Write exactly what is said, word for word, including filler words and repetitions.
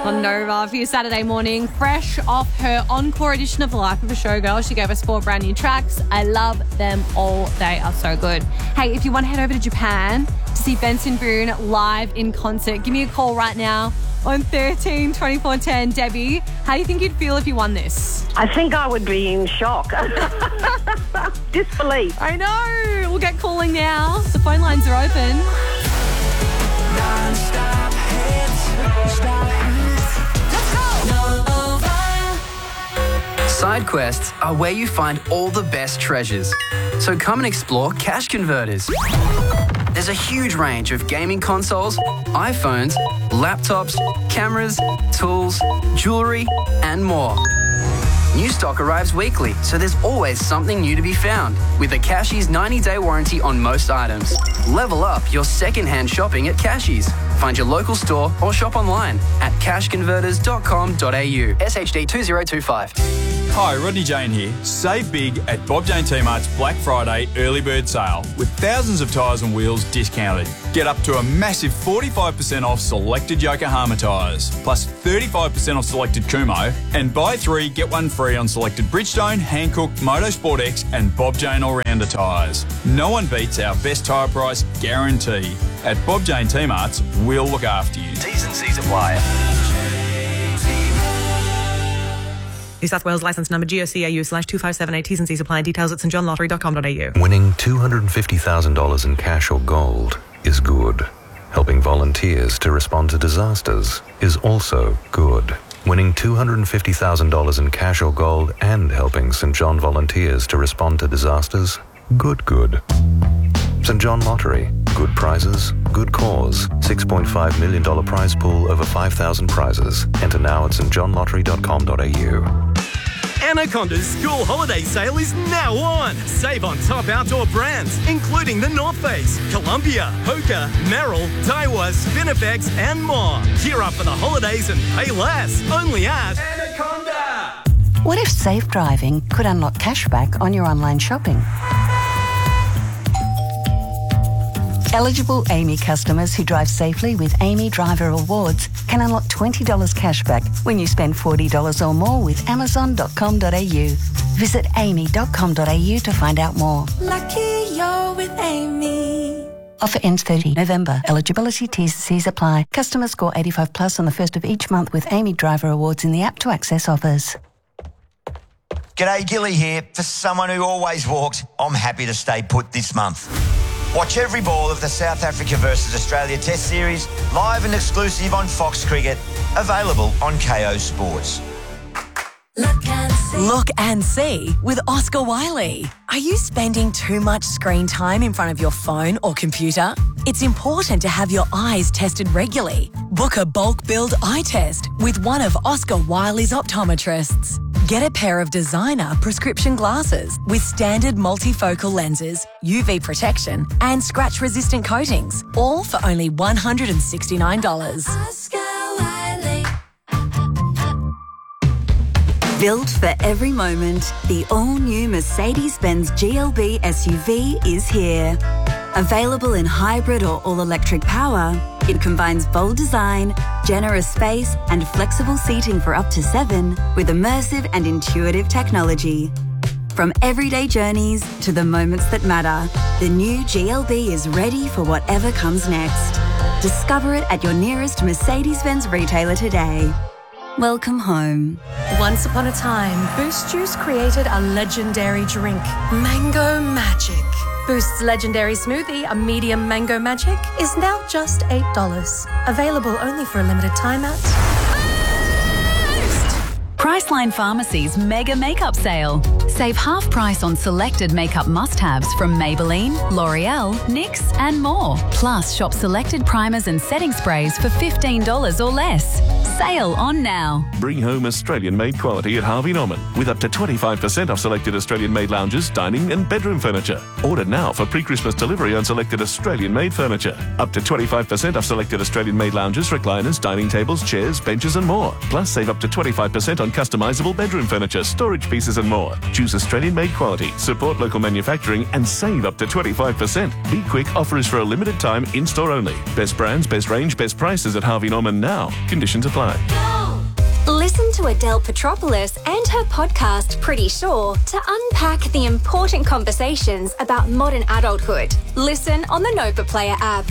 on Nova for your Saturday morning, fresh off her encore edition of The Life of a Showgirl. She gave us four brand new tracks. I love them all. They are so good. Hey, if you want to head over to Japan to see Benson Boone live in concert, give me a call right now on thirteen twenty-four ten. Debbie, how do you think you'd feel if you won this? I think I would be in shock. Disbelief. I know. We'll get calling now. The phone lines are open. Non-stop hits. Let's go. Side quests are where you find all the best treasures. So come and explore Cash Converters. There's a huge range of gaming consoles, iPhones, laptops, cameras, tools, jewellery, and more. New stock arrives weekly, so there's always something new to be found. With a Cashies ninety-day warranty on most items. Level up your second-hand shopping at Cashies. Find your local store or shop online at cash converters dot com dot a u. S H D two zero two five. Hi, Rodney Jane here. Save big at Bob Jane T-Mart's Black Friday early bird sale with thousands of tyres and wheels discounted. Get up to a massive forty-five percent off selected Yokohama tyres, plus thirty-five percent off selected Kumho, and buy three, get one free on selected Bridgestone, Hankook, Motorsport X and Bob Jane All-Rounder tyres. No one beats our best tyre price guarantee. At Bob Jane T-Mart's, we'll look after you. T's and C's apply. New South Wales licence number G O C A U slash two five seven eight. T's and C's apply. Details at st john lottery dot com dot a u. Winning two hundred fifty thousand dollars in cash or gold is good. Helping volunteers to respond to disasters is also good. Winning two hundred fifty thousand dollars in cash or gold and helping St John volunteers to respond to disasters, good, good. St John Lottery. Good prizes, good cause. six point five million dollars prize pool, over five thousand prizes. Enter now at st john lottery dot com dot a u. Anaconda's school holiday sale is now on. Save on top outdoor brands, including the North Face, Columbia, Hoka, Merrill, Daiwa, Spinifex, and more. Gear up for the holidays and pay less. Only at Anaconda. What if safe driving could unlock cashback on your online shopping? Eligible Amy customers who drive safely with Amy Driver Awards can unlock twenty dollars cashback when you spend forty dollars or more with amazon dot com dot a u. Visit amy dot com dot a u to find out more. Lucky you're with Amy. Offer ends thirtieth November. Eligibility T's and C's apply. Customers score eighty-five plus on the first of each month with Amy Driver Awards in the app to access offers. G'day, Gilly here. For someone who always walks, I'm happy to stay put this month. Watch every ball of the South Africa versus Australia Test Series live and exclusive on Fox Cricket, available on K O Sports. Look and see. Look and see with Oscar Wiley. Are you spending too much screen time in front of your phone or computer? It's important to have your eyes tested regularly. Book a bulk billed eye test with one of Oscar Wiley's optometrists. Get a pair of designer prescription glasses with standard multifocal lenses, U V protection and scratch-resistant coatings, all for only one hundred sixty-nine dollars. Oscar Wiley. Built for every moment, the all-new Mercedes-Benz G L B S U V is here. Available in hybrid or all-electric power, it combines bold design, generous space and flexible seating for up to seven with immersive and intuitive technology. From everyday journeys to the moments that matter, the new G L B is ready for whatever comes next. Discover it at your nearest Mercedes-Benz retailer today. Welcome home. Once upon a time, Boost Juice created a legendary drink, Mango Magic. Boost's legendary smoothie, a medium Mango Magic, is now just eight dollars. Available only for a limited time at Priceline Pharmacy's Mega Makeup Sale. Save half price on selected makeup must-haves from Maybelline, L'Oreal, N Y X and more. Plus, shop selected primers and setting sprays for fifteen dollars or less. Sale on now. Bring home Australian-made quality at Harvey Norman with up to twenty-five percent off selected Australian-made lounges, dining and bedroom furniture. Order now for pre-Christmas delivery on selected Australian-made furniture. Up to twenty-five percent off selected Australian-made lounges, recliners, dining tables, chairs, benches and more. Plus, save up to twenty-five percent on customizable bedroom furniture, storage pieces and more. Choose Australian-made quality, support local manufacturing and save up to twenty-five percent. Be quick, offer is for a limited time, in-store only. Best brands, best range, best prices at Harvey Norman now. Conditions apply. Go to Adele Petropoulos and her podcast Pretty Sure to unpack the important conversations about modern adulthood. Listen on the Nova Player app.